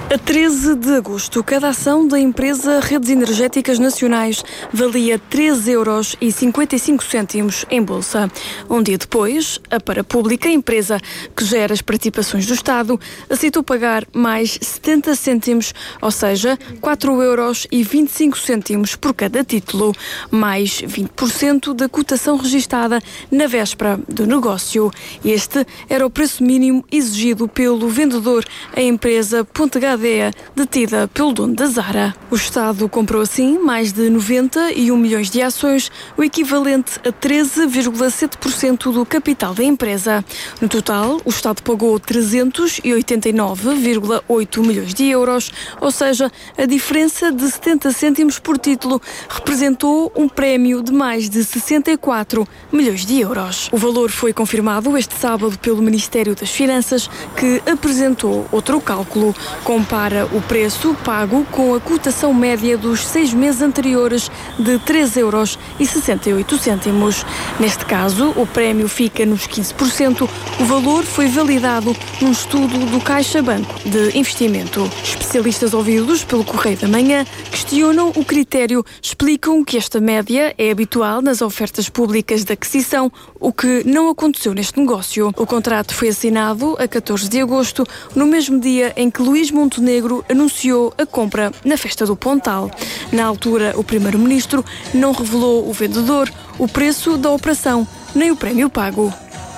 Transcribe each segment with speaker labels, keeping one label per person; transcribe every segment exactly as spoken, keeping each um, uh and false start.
Speaker 1: A treze de agosto, cada ação da empresa Redes Energéticas Nacionais valia treze euros e cinquenta e cinco cêntimos em bolsa. Um dia depois, a Parapública, a empresa que gera as participações do Estado, aceitou pagar mais setenta cêntimos, ou seja, quatro euros e vinte e cinco cêntimos por cada título, mais vinte por cento da cotação registada na véspera do negócio. Este era o preço mínimo exigido pelo vendedor, a empresa Ponte Gade, detida pelo dono da Zara. O Estado comprou assim mais de noventa e um milhões de ações, o equivalente a treze vírgula sete por cento do capital da empresa. No total, o Estado pagou trezentos e oitenta e nove vírgula oito milhões de euros, ou seja, a diferença de setenta cêntimos por título representou um prémio de mais de sessenta e quatro milhões de euros. O valor foi confirmado este sábado pelo Ministério das Finanças, que apresentou outro cálculo. Compara o preço pago com a cotação média dos seis meses anteriores de treze euros e sessenta e oito cêntimos. Neste caso, o prémio fica nos quinze por cento. O valor foi validado num estudo do Caixa Banco de Investimento. Especialistas ouvidos pelo Correio da Manhã questionam o critério, explicam que esta média é habitual nas ofertas públicas de aquisição, o que não aconteceu neste negócio. O contrato foi assinado a catorze de agosto, no mesmo dia em que Luís Montenegro anunciou a compra na Festa do Pontal. Na altura, o primeiro-ministro não revelou o vendedor, o preço da operação, nem o prémio pago.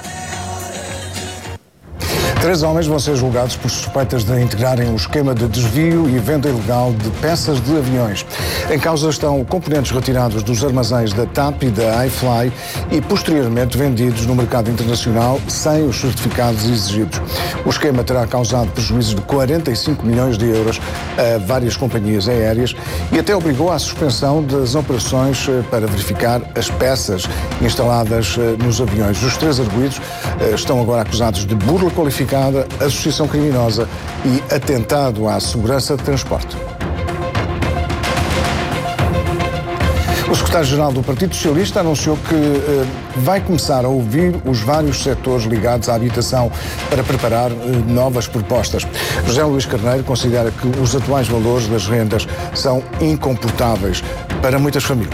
Speaker 2: Três homens vão ser julgados por suspeitas de integrarem um esquema de desvio e venda ilegal de peças de aviões. Em causa estão componentes retirados dos armazéns da T A P e da iFly e posteriormente vendidos no mercado internacional sem os certificados exigidos. O esquema terá causado prejuízos de quarenta e cinco milhões de euros a várias companhias aéreas e até obrigou à suspensão das operações para verificar as peças instaladas nos aviões. Os três arguidos estão agora acusados de burla qualificada, associação criminosa e atentado à segurança de transporte. O secretário-geral do Partido Socialista anunciou que eh, vai começar a ouvir os vários setores ligados à habitação para preparar eh, novas propostas. José Luís Carneiro considera que os atuais valores das rendas são incomportáveis para muitas famílias.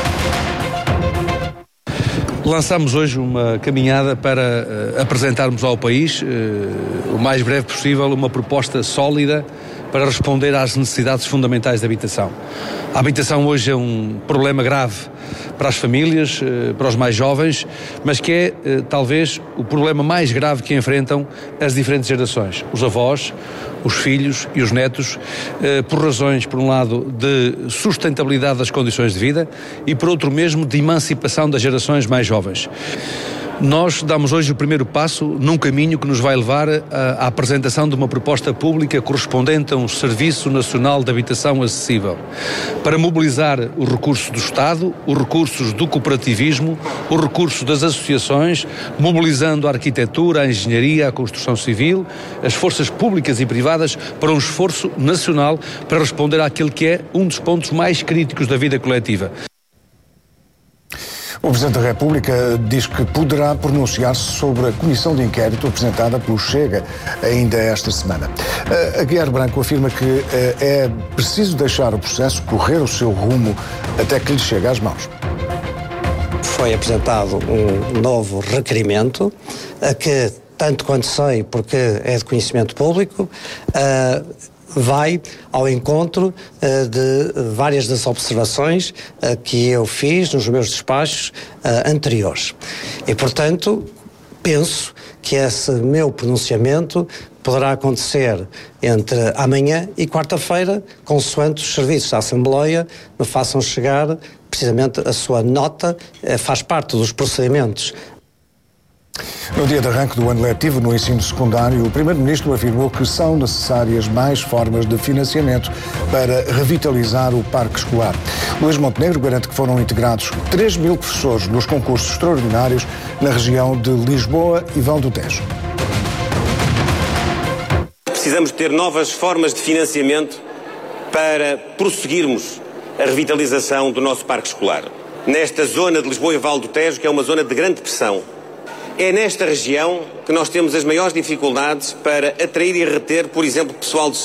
Speaker 3: Lançamos hoje uma caminhada para uh, apresentarmos ao país, uh, o mais breve possível, uma proposta sólida para responder às necessidades fundamentais da habitação. A habitação hoje é um problema grave para as famílias, uh, para os mais jovens, mas que é uh, talvez o problema mais grave que enfrentam as diferentes gerações, os avós, os filhos e os netos, eh, por razões, por um lado, de sustentabilidade das condições de vida e, por outro mesmo, de emancipação das gerações mais jovens. Nós damos hoje o primeiro passo num caminho que nos vai levar à apresentação de uma proposta pública correspondente a um Serviço Nacional de Habitação Acessível, para mobilizar os recursos do Estado, os recursos do cooperativismo, os recursos das associações, mobilizando a arquitetura, a engenharia, a construção civil, as forças públicas e privadas para um esforço nacional para responder àquilo que é um dos pontos mais críticos da vida coletiva.
Speaker 2: O Presidente da República diz que poderá pronunciar-se sobre a comissão de inquérito apresentada pelo Chega ainda esta semana. A Guiar Branco afirma que é preciso deixar o processo correr o seu rumo até que lhe chegue às mãos.
Speaker 4: Foi apresentado um novo requerimento a que, tanto quanto sei, porque é de conhecimento público, uh, vai ao encontro uh, de várias das observações uh, que eu fiz nos meus despachos uh, anteriores. E, portanto, penso que esse meu pronunciamento poderá acontecer entre amanhã e quarta-feira, consoante os serviços da Assembleia me façam chegar precisamente a sua nota, uh, faz parte dos procedimentos.
Speaker 2: No dia de arranque do ano letivo no ensino secundário, o Primeiro-Ministro afirmou que são necessárias mais formas de financiamento para revitalizar o parque escolar. Luís Montenegro garante que foram integrados três mil professores nos concursos extraordinários na região de Lisboa e Val do Tejo.
Speaker 5: Precisamos ter novas formas de financiamento para prosseguirmos a revitalização do nosso parque escolar. Nesta zona de Lisboa e Val do Tejo, que é uma zona de grande pressão, é nesta região que nós temos as maiores dificuldades para atrair e reter, por exemplo, pessoal do